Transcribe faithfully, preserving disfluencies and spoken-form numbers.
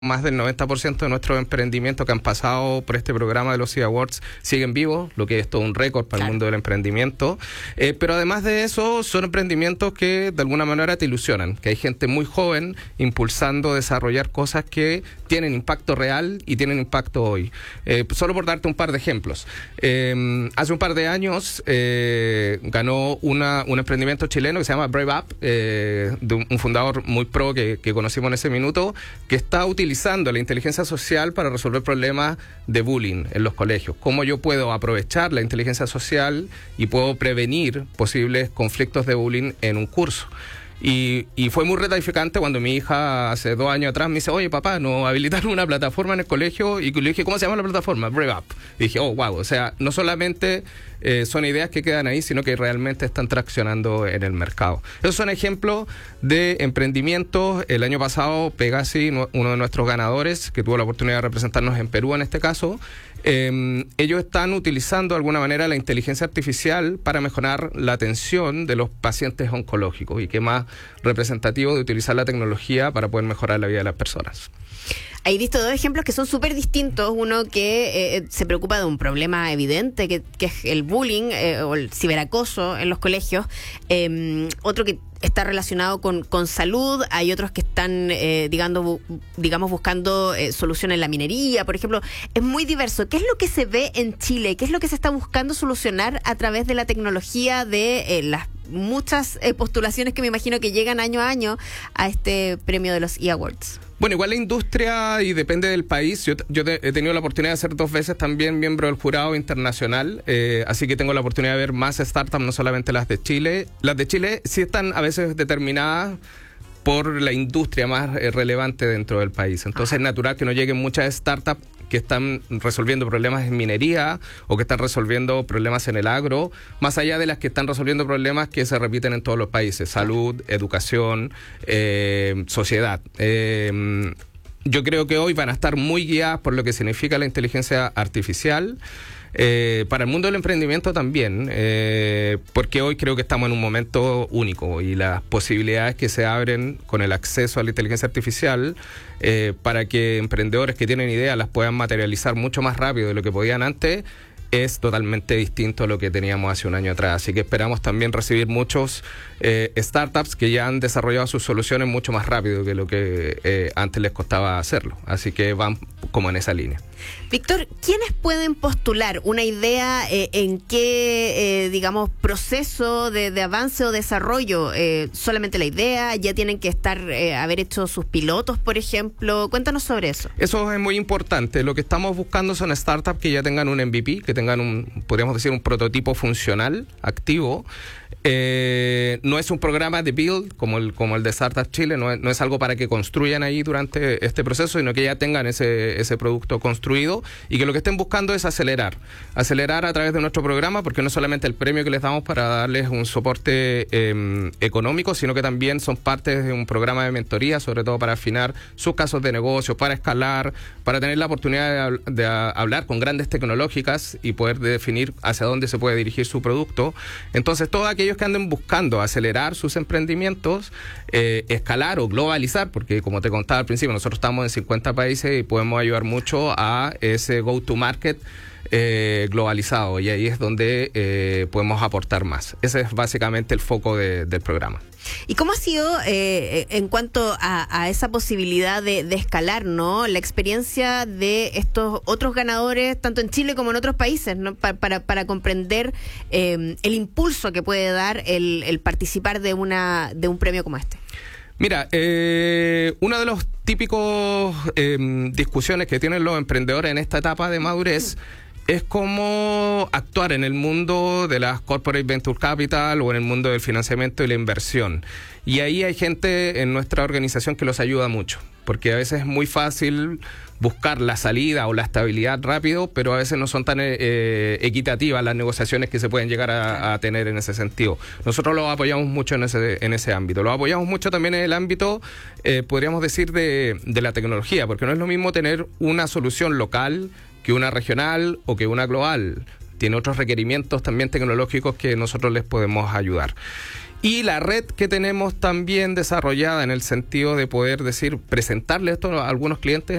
Más del noventa por ciento de nuestros emprendimientos que han pasado por este programa de los C I Awards siguen vivos, lo que es todo un récord para claro. el mundo del emprendimiento. Eh, pero además de eso, son emprendimientos que de alguna manera te ilusionan, que hay gente muy joven impulsando desarrollar cosas que tienen impacto real y tienen impacto hoy. Eh, solo por darte un par de ejemplos. Eh, hace un par de años eh, ganó una, un emprendimiento chileno que se llama Brave Up, eh, de un, un fundador muy pro que, que conocimos en ese minuto, que está utilizando utilizando la inteligencia social para resolver problemas de bullying en los colegios. ¿Cómo yo puedo aprovechar la inteligencia social y puedo prevenir posibles conflictos de bullying en un curso? Y, y fue muy gratificante cuando mi hija hace dos años atrás me dice, oye papá, nos habilitaron una plataforma en el colegio, y le dije, ¿cómo se llama la plataforma? Brave Up. Y dije, oh, wow, o sea, no solamente eh, son ideas que quedan ahí, sino que realmente están traccionando en el mercado. Esos son ejemplos de emprendimientos. El año pasado Pegasi, uno de nuestros ganadores, que tuvo la oportunidad de representarnos en Perú en este caso, Eh, ellos están utilizando de alguna manera la inteligencia artificial para mejorar la atención de los pacientes oncológicos, y qué más representativo de utilizar la tecnología para poder mejorar la vida de las personas. He visto dos ejemplos que son súper distintos. Uno que eh, se preocupa de un problema evidente, que, que es el bullying eh, o el ciberacoso en los colegios. Eh, otro que está relacionado con, con salud. Hay otros que están, eh, digamos, bu- digamos, buscando eh, soluciones en la minería, por ejemplo. Es muy diverso. ¿Qué es lo que se ve en Chile? ¿Qué es lo que se está buscando solucionar a través de la tecnología, de eh, las muchas eh, postulaciones que me imagino que llegan año a año a este premio de los E Awards? Bueno, igual la industria, y depende del país. Yo, yo te, he tenido la oportunidad de ser dos veces también miembro del jurado internacional, eh, así que tengo la oportunidad de ver más startups, no solamente las de Chile. Las de Chile sí están a veces determinadas por la industria más eh, relevante dentro del país. Entonces es natural que no lleguen muchas startups que están resolviendo problemas en minería o que están resolviendo problemas en el agro, más allá de las que están resolviendo problemas que se repiten en todos los países: salud, educación, eh, sociedad. Eh, yo creo que hoy van a estar muy guiadas por lo que significa la inteligencia artificial. Eh, para el mundo del emprendimiento también, eh, porque hoy creo que estamos en un momento único, y las posibilidades que se abren con el acceso a la inteligencia artificial eh, para que emprendedores que tienen ideas las puedan materializar mucho más rápido de lo que podían antes, es totalmente distinto a lo que teníamos hace un año atrás. Así que esperamos también recibir muchos eh, startups que ya han desarrollado sus soluciones mucho más rápido que lo que eh, antes les costaba hacerlo. Así que van como en esa línea. Víctor, ¿quiénes pueden postular una idea? Eh, ¿En qué, eh, digamos, proceso de, de avance o desarrollo? Eh, ¿Solamente la idea? ¿Ya tienen que estar, eh, haber hecho sus pilotos, por ejemplo? Cuéntanos sobre eso. Eso es muy importante. Lo que estamos buscando son startups que ya tengan un M V P, que tengan un, podríamos decir, un prototipo funcional, activo. Eh, no es un programa de build como el, como el de Startup Chile, no es, no es algo para que construyan ahí durante este proceso, sino que ya tengan ese, ese producto construido, y que lo que estén buscando es acelerar, acelerar a través de nuestro programa, porque no es solamente el premio que les damos para darles un soporte eh, económico, sino que también son parte de un programa de mentoría, sobre todo para afinar sus casos de negocio, para escalar, para tener la oportunidad de, de hablar con grandes tecnológicas y poder definir hacia dónde se puede dirigir su producto. Entonces, todo aquello que anden buscando acelerar sus emprendimientos, eh, escalar o globalizar, porque como te contaba al principio, nosotros estamos en cincuenta países y podemos ayudar mucho a ese go-to-market eh, globalizado, y ahí es donde eh, podemos aportar más. Ese es básicamente el foco de, del programa. ¿Y cómo ha sido eh, en cuanto a, a esa posibilidad de, de escalar, ¿no? La experiencia de estos otros ganadores, tanto en Chile como en otros países, ¿no? Pa, para, para comprender eh, el impulso que puede dar el, el participar de una de un premio como este. Mira, eh, uno de los típicos eh, discusiones que tienen los emprendedores en esta etapa de madurez es cómo actuar en el mundo de las corporate venture capital o en el mundo del financiamiento y la inversión. Y ahí hay gente en nuestra organización que los ayuda mucho, porque a veces es muy fácil buscar la salida o la estabilidad rápido, pero a veces no son tan eh, equitativas las negociaciones que se pueden llegar a, a tener en ese sentido. Nosotros los apoyamos mucho en ese, en ese ámbito. Los apoyamos mucho también en el ámbito, eh, podríamos decir, de, de la tecnología, porque no es lo mismo tener una solución local que una regional o que una global. Tiene otros requerimientos también tecnológicos que nosotros les podemos ayudar. Y la red que tenemos también desarrollada en el sentido de poder decir, presentarle esto a algunos clientes